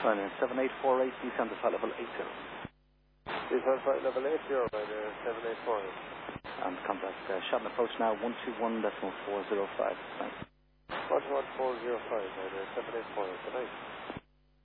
Ryanair 7848, descend to flight level 80. Descend flight level 80, Ryanair 7848. And contact Shatton approach now 121.405. Thanks. 11405, Ryanair 7848. Good night.